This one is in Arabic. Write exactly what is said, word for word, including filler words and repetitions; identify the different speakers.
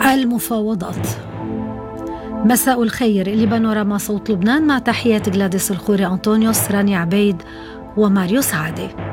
Speaker 1: المفاوضات. مساء الخير، اللي بانوراما صوت لبنان، مع تحيات غلاديس الخوري، أنطونيوس، رانيا عبيد وماريو سعادة.